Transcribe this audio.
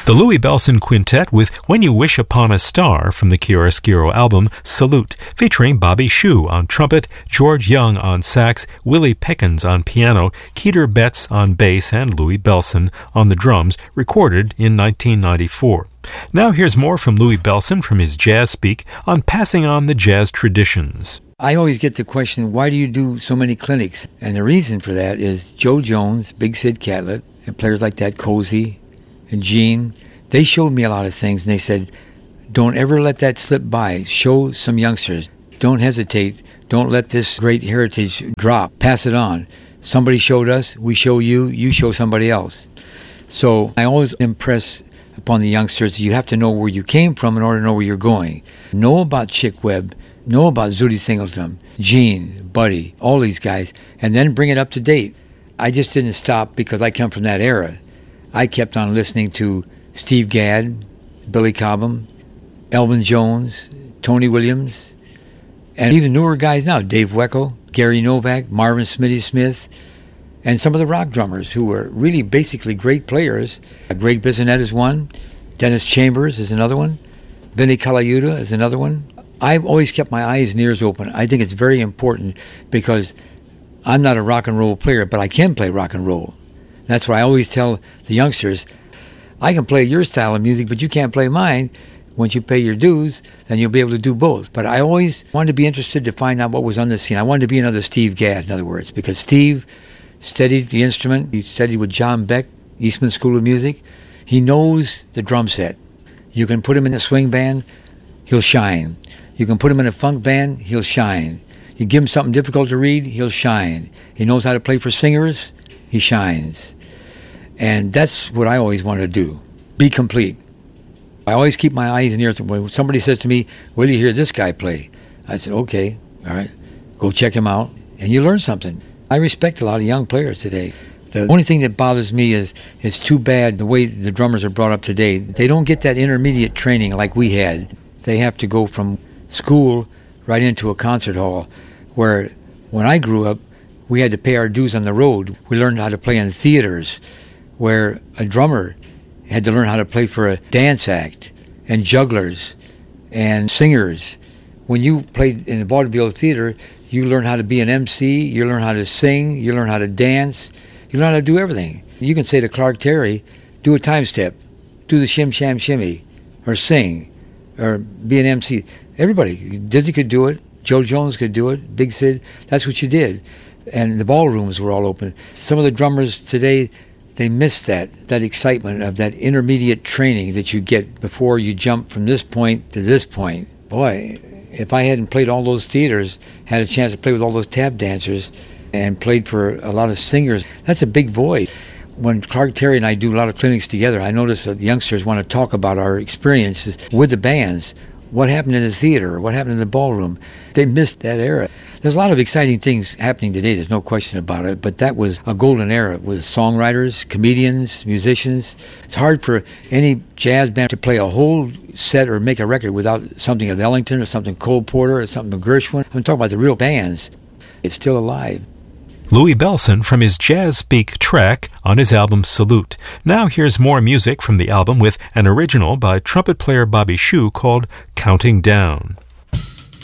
The Louie Bellson Quintet with When You Wish Upon a Star from the Chiaroscuro album Salute, featuring Bobby Shew on trumpet, George Young on sax, Willie Pickens on piano, Keeter Betts on bass, and Louie Bellson on the drums, recorded in 1994. Now here's more from Louie Bellson from his Jazz Speak on passing on the jazz traditions. I always get the question, why do you do so many clinics? And the reason for that is Joe Jones, Big Sid Catlett, and players like that, Cozy and Gene, they showed me a lot of things, and they said, don't ever let that slip by. Show some youngsters. Don't hesitate. Don't let this great heritage drop. Pass it on. Somebody showed us, we show you, you show somebody else. So I always impress upon the youngsters, you have to know where you came from in order to know where you're going. Know about Chick Webb, know about Zooty Singleton, Gene, Buddy, all these guys, and then bring it up to date. I just didn't stop because I come from that era. I kept on listening to Steve Gadd, Billy Cobham, Elvin Jones, Tony Williams, and even newer guys now, Dave Weckl, Gary Novak, Marvin Smitty Smith, and some of the rock drummers who were really basically great players. Greg Bissonette is one, Dennis Chambers is another one, Vinny Colaiuta is another one. I've always kept my eyes and ears open. I think it's very important because I'm not a rock and roll player, but I can play rock and roll. That's why I always tell the youngsters, I can play your style of music, but you can't play mine. Once you pay your dues, then you'll be able to do both. But I always wanted to be interested to find out what was on the scene. I wanted to be another Steve Gadd, in other words, because Steve studied the instrument. He studied with John Beck, Eastman School of Music. He knows the drum set. You can put him in a swing band, he'll shine. You can put him in a funk band, he'll shine. You give him something difficult to read, he'll shine. He knows how to play for singers, he shines. And that's what I always wanted to do, be complete. I always keep my eyes and ears. When somebody says to me, where do you hear this guy play? I said, okay, all right, go check him out, and you learn something. I respect a lot of young players today. The only thing that bothers me is it's too bad the way the drummers are brought up today. They don't get that intermediate training like we had. They have to go from school right into a concert hall, where when I grew up, we had to pay our dues on the road. We learned how to play in theaters, where a drummer had to learn how to play for a dance act and jugglers and singers. When you played in the vaudeville theater, you learn how to be an MC, you learn how to sing, you learn how to dance, you learn how to do everything. You can say to Clark Terry, do a time step, do the shim sham shimmy, or sing, or be an MC. Everybody, Dizzy could do it, Joe Jones could do it, Big Sid, that's what you did. And the ballrooms were all open. Some of the drummers today, they miss that excitement of that intermediate training that you get before you jump from this point to this point. Boy, if I hadn't played all those theaters, had a chance to play with all those tap dancers, and played for a lot of singers, that's a big void. When Clark Terry and I do a lot of clinics together, I notice that youngsters want to talk about our experiences with the bands. What happened in the theater? What happened in the ballroom? They missed that era. There's a lot of exciting things happening today, there's no question about it, but that was a golden era with songwriters, comedians, musicians. It's hard for any jazz band to play a whole set or make a record without something of Ellington or something Cole Porter or something of Gershwin. I'm talking about the real bands. It's still alive. Louie Bellson from his Jazz Speak track on his album Salute. Now here's more music from the album with an original by trumpet player Bobby Shew called Counting Down.